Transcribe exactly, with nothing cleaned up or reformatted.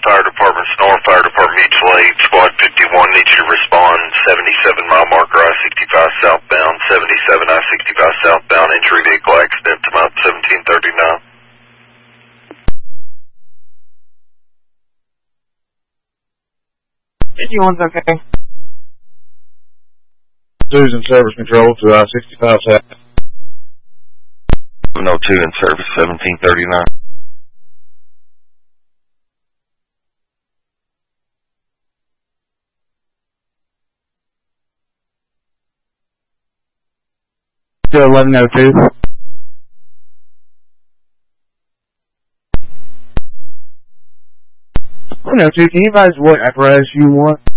Fire Department, Sonora Fire Department, mutual aid, Squad fifty-one needs you to respond, seventy-seven mile marker, I sixty-five southbound, seventy-seven I sixty-five southbound, entry vehicle accident to mount seventeen thirty-nine. fifty-one's okay. Two's in service control to I sixty-five south. seven oh two in service, seventeen thirty-nine. To eleven oh two. eleven oh two, can you advise what apparatus you want?